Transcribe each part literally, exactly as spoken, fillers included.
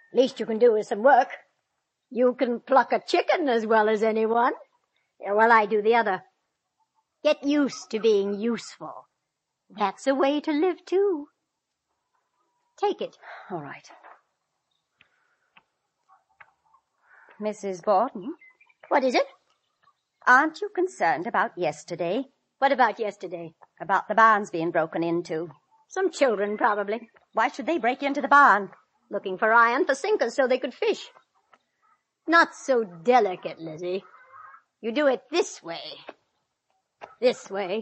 Least you can do is some work. You can pluck a chicken as well as anyone. While I do the other. Get used to being useful. That's a way to live, too. Take it. All right. Missus Borden? What is it? Aren't you concerned about yesterday? What about yesterday? About the barns being broken into. Some children, probably. Why should they break into the barn? Looking for iron for sinkers so they could fish. Not so delicate, Lizzie. You do it this way. This way.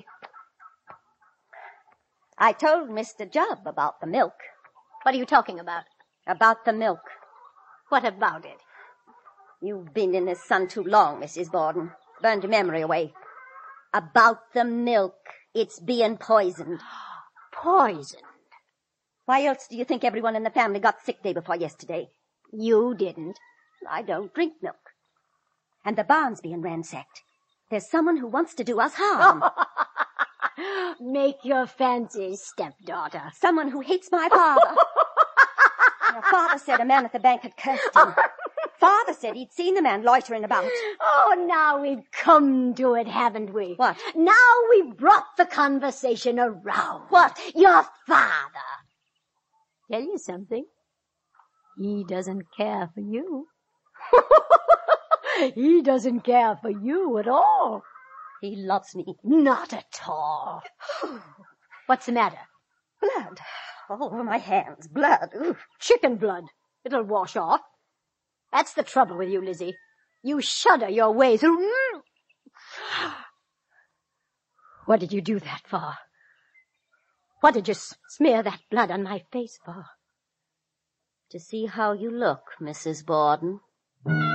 I told Mister Jubb about the milk. What are you talking about? About the milk. What about it? You've been in the sun too long, Missus Borden. Burned your memory away. About the milk. It's being poisoned. Poisoned? Why else do you think everyone in the family got sick day before yesterday? You didn't. I don't drink milk. And the barn's being ransacked. There's someone who wants to do us harm. Make your fancy, stepdaughter. Someone who hates my father. Your father said a man at the bank had cursed him. Father said he'd seen the man loitering about. Oh, now we've come to it, haven't we? What? Now we've brought the conversation around. What? Your father. Tell you something. He doesn't care for you. He doesn't care for you at all. He loves me. Not at all. What's the matter? Blood. All over my hands. Blood. Oof. Chicken blood. It'll wash off. That's the trouble with you, Lizzie. You shudder your way through. What did you do that for? What did you smear that blood on my face for? To see how you look, Missus Borden.